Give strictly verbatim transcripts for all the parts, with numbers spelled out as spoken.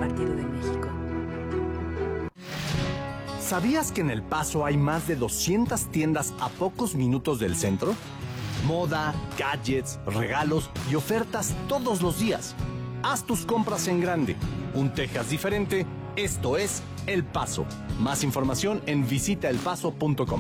Partido de México. ¿Sabías que en El Paso hay más de doscientas tiendas a pocos minutos del centro? Moda, gadgets, regalos y ofertas todos los días. Haz tus compras en grande. Un Texas diferente. Esto es El Paso. Más información en visita el paso punto com.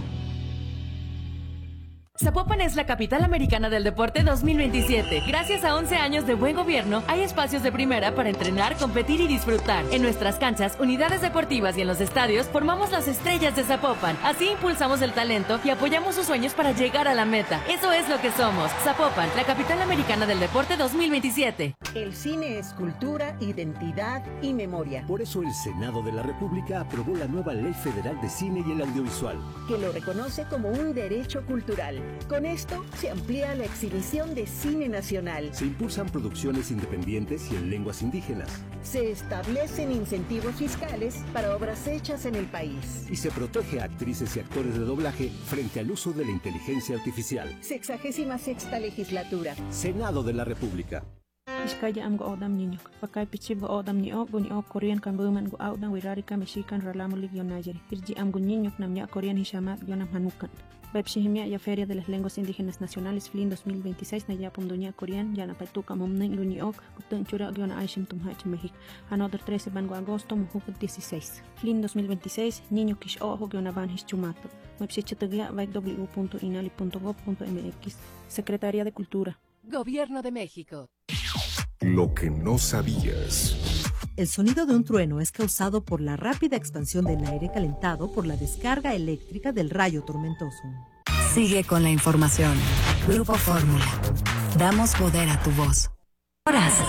Zapopan es la capital americana del deporte dos mil veintisiete. Gracias a once años de buen gobierno, hay espacios de primera para entrenar, competir y disfrutar. En nuestras canchas, unidades deportivas y en los estadios, formamos las estrellas de Zapopan. Así impulsamos el talento y apoyamos sus sueños para llegar a la meta. Eso es lo que somos. Zapopan, la capital americana del deporte dos mil veintisiete. El cine es cultura, identidad y memoria. Por eso el Senado de la República aprobó la nueva Ley Federal de Cine y el Audiovisual, que lo reconoce como un derecho cultural. Con esto se amplía la exhibición de cine nacional. Se impulsan producciones independientes y en lenguas indígenas. Se establecen incentivos fiscales para obras hechas en el país. Y se protege a actrices y actores de doblaje frente al uso de la inteligencia artificial. Sexagésima sexta legislatura. Senado de la República. Iskaya am go odam niño, pakay pichib go odam ni ok buni ok Korean kan buman go outdan wirarika mexican ralamulig yonayari. Irji am go niño nam ya Korean hishamat yonam hanukan. Webshihimia ya Feria de las Lenguas Indígenas Nacionales Flin dos mil veintiséis na ya pundunya Korean ya na patuka momnen luni ok kutun chura yona aishim tumhach México. Another trece bango agosto muhuk dieciséis. Flin dos mil veintiséis niño kish ojo yona van hischumato. Webshichetagya w punto inali punto gov punto mx. Secretaría de Cultura. Gobierno de México. Lo que no sabías. El sonido de un trueno es causado por la rápida expansión del aire calentado por la descarga eléctrica del rayo tormentoso. Sigue con la información. Grupo Fórmula. Damos poder a tu voz. Horas.